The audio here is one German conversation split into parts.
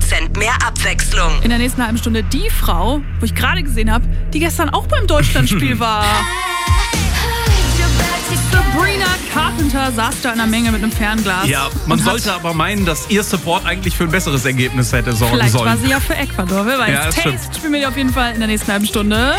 10% mehr Abwechslung. In der nächsten halben Stunde die Frau, wo ich gerade gesehen habe, die gestern auch beim Deutschlandspiel war. Sabrina Carpenter saß da in der Menge mit einem Fernglas. Ja, man sollte aber meinen, dass ihr Support eigentlich für ein besseres Ergebnis hätte sorgen Vielleicht sollen. war sie ja für Ecuador, wer weiß. Ja, das Taste stimmt. spielen wir auf jeden Fall in der nächsten halben Stunde.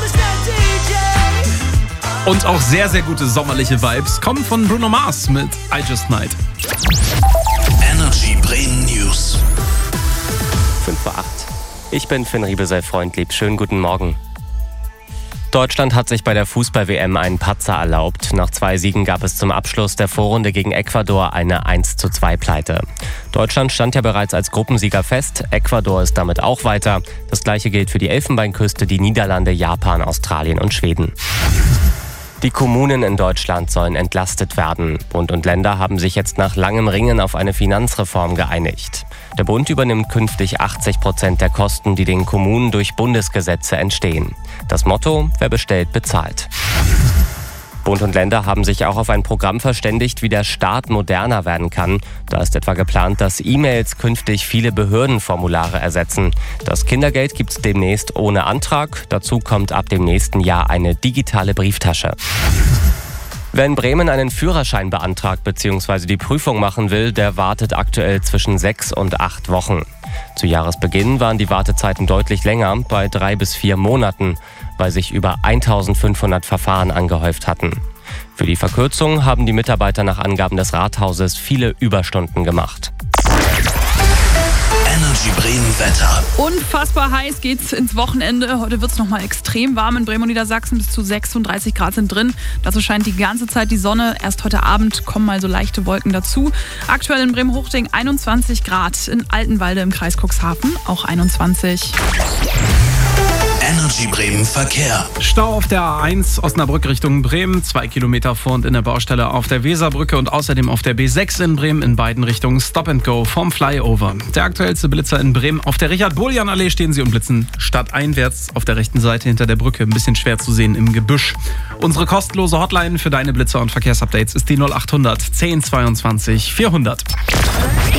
Und auch sehr, sehr gute sommerliche Vibes kommen von Bruno Mars mit I Just Night. Energy Bremen News. 5:08 Uhr. Ich bin Finn Riebesell-Freundlieb. Schönen guten Morgen. Deutschland hat sich bei der Fußball-WM einen Patzer erlaubt. Nach 2 Siegen gab es zum Abschluss der Vorrunde gegen Ecuador eine 1:2-Pleite. Deutschland stand ja bereits als Gruppensieger fest. Ecuador ist damit auch weiter. Das gleiche gilt für die Elfenbeinküste, die Niederlande, Japan, Australien und Schweden. Die Kommunen in Deutschland sollen entlastet werden. Bund und Länder haben sich jetzt nach langem Ringen auf eine Finanzreform geeinigt. Der Bund übernimmt künftig 80% der Kosten, die den Kommunen durch Bundesgesetze entstehen. Das Motto: Wer bestellt, bezahlt. Bund und Länder haben sich auch auf ein Programm verständigt, wie der Staat moderner werden kann. Da ist etwa geplant, dass E-Mails künftig viele Behördenformulare ersetzen. Das Kindergeld gibt's demnächst ohne Antrag. Dazu kommt ab dem nächsten Jahr eine digitale Brieftasche. Wer in Bremen einen Führerschein beantragt bzw. die Prüfung machen will, der wartet aktuell zwischen 6 und 8 Wochen. Zu Jahresbeginn waren die Wartezeiten deutlich länger, bei 3 bis 4 Monaten, weil sich über 1500 Verfahren angehäuft hatten. Für die Verkürzung haben die Mitarbeiter nach Angaben des Rathauses viele Überstunden gemacht. Energy Bremen Wetter. Unfassbar heiß geht's ins Wochenende. Heute wird's nochmal extrem warm in Bremen und Niedersachsen. Bis zu 36 Grad sind drin. Dazu scheint die ganze Zeit die Sonne. Erst heute Abend kommen mal so leichte Wolken dazu. Aktuell in Bremen-Hochding 21 Grad. In Altenwalde im Kreis Cuxhaven auch 21. Energy Bremen Verkehr. Stau auf der A1 Osnabrück Richtung Bremen, 2 Kilometer vor und in der Baustelle auf der Weserbrücke und außerdem auf der B6 in Bremen in beiden Richtungen Stop and Go vom Flyover. Der aktuellste Blitzer in Bremen. Auf der Richard-Boljan-Allee stehen sie und blitzen stadteinwärts auf der rechten Seite hinter der Brücke. Ein bisschen schwer zu sehen im Gebüsch. Unsere kostenlose Hotline für deine Blitzer und Verkehrsupdates ist die 0800 10 22 400.